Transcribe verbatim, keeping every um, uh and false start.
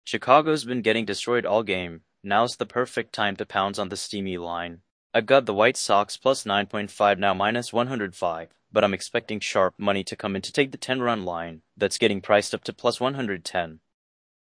Chicago's been getting destroyed all game. Now's the perfect time to pounce on the steamy line. I've got the White Sox plus nine point five now minus one hundred five, but I'm expecting sharp money to come in to take the ten-run line. That's getting priced up to plus one hundred ten.